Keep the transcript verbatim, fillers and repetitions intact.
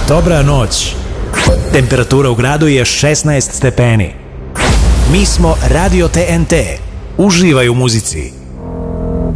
Dobra noć. Temperatura u gradu je šesnaest stepeni. Mi smo Radio T N T. Uživaj u muzici.